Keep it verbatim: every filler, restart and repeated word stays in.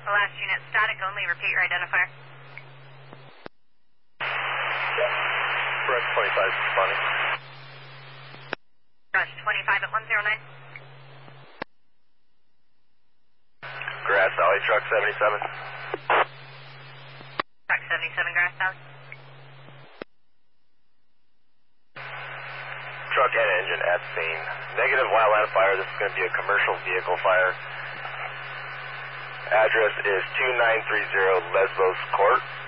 The last unit, static only. Repeat your identifier. Brush twenty-five responding. Brush twenty-five at one zero nine. Grass Valley, truck seventy-seven. Truck seventy-seven, Grass Valley. Truck and engine at scene. Negative wild line fire. This is going to be a commercial vehicle fire. Address is two nine three zero Lesbos Court.